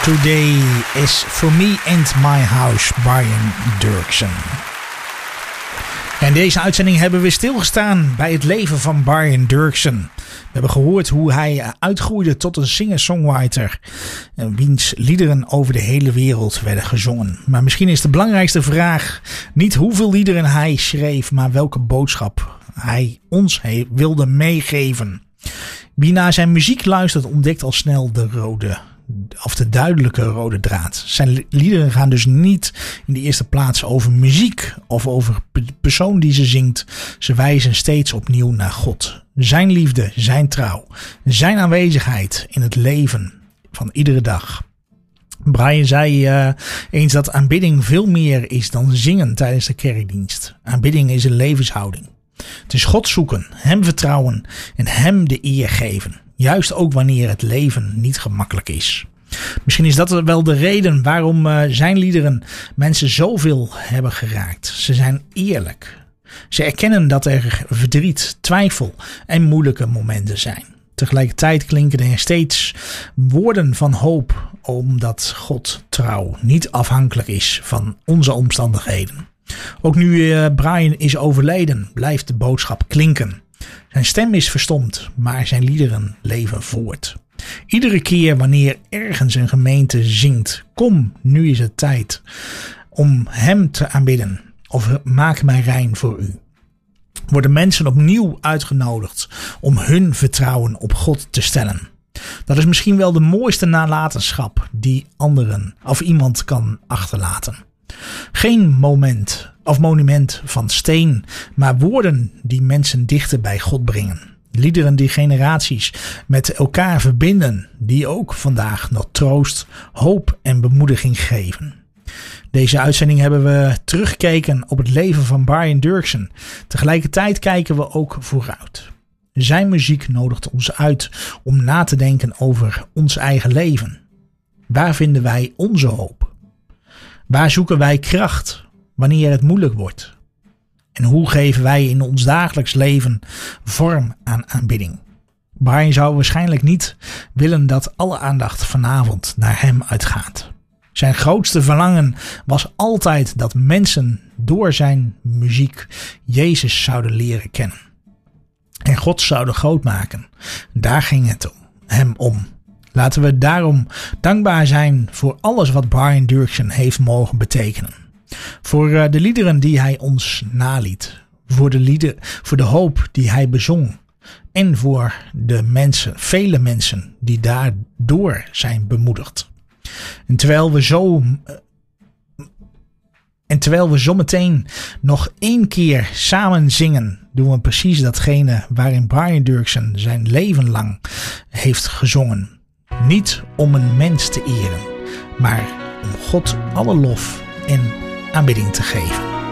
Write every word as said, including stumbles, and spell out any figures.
Today is for me and my house, Brian Doerksen. In deze uitzending hebben we stilgestaan bij het leven van Brian Doerksen. We hebben gehoord hoe hij uitgroeide tot een singer-songwriter, wiens liederen over de hele wereld werden gezongen. Maar misschien is de belangrijkste vraag niet hoeveel liederen hij schreef, maar welke boodschap hij ons wilde meegeven. Wie naar zijn muziek luistert, ontdekt al snel de rode, of de duidelijke rode draad. Zijn liederen gaan dus niet in de eerste plaats over muziek of over de persoon die ze zingt. Ze wijzen steeds opnieuw naar God. Zijn liefde, zijn trouw, zijn aanwezigheid in het leven van iedere dag. Brian zei uh, eens dat aanbidding veel meer is dan zingen tijdens de kerkdienst. Aanbidding is een levenshouding. Het is God zoeken, hem vertrouwen en hem de eer geven. Juist ook wanneer het leven niet gemakkelijk is. Misschien is dat wel de reden waarom uh, zijn liederen mensen zoveel hebben geraakt. Ze zijn eerlijk. Ze erkennen dat er verdriet, twijfel en moeilijke momenten zijn. Tegelijkertijd klinken er steeds woorden van hoop, omdat God trouw niet afhankelijk is van onze omstandigheden. Ook nu uh, Brian is overleden, blijft de boodschap klinken. Zijn stem is verstomd, maar zijn liederen leven voort. Iedere keer wanneer ergens een gemeente zingt, kom, nu is het tijd om hem te aanbidden, of maak mij rein voor u, worden mensen opnieuw uitgenodigd om hun vertrouwen op God te stellen. Dat is misschien wel de mooiste nalatenschap die anderen of iemand kan achterlaten. Geen moment of monument van steen, maar woorden die mensen dichter bij God brengen. Liederen die generaties met elkaar verbinden, die ook vandaag nog troost, hoop en bemoediging geven. Deze uitzending hebben we teruggekeken op het leven van Brian Doerksen. Tegelijkertijd kijken we ook vooruit. Zijn muziek nodigt ons uit om na te denken over ons eigen leven. Waar vinden wij onze hoop? Waar zoeken wij kracht wanneer het moeilijk wordt? En hoe geven wij in ons dagelijks leven vorm aan aanbidding? Brian zou waarschijnlijk niet willen dat alle aandacht vanavond naar hem uitgaat. Zijn grootste verlangen was altijd dat mensen door zijn muziek Jezus zouden leren kennen. En God zouden groot maken. Daar ging het om, hem om. Laten we daarom dankbaar zijn voor alles wat Brian Doerksen heeft mogen betekenen. Voor de liederen die hij ons naliet. Voor de, lieder, voor de hoop die hij bezong. En voor de mensen, vele mensen die daardoor zijn bemoedigd. En terwijl we zo... En terwijl we zometeen nog één keer samen zingen, doen we precies datgene waarin Brian Doerksen zijn leven lang heeft gezongen. Niet om een mens te eren, maar om God alle lof en aanbidding te geven.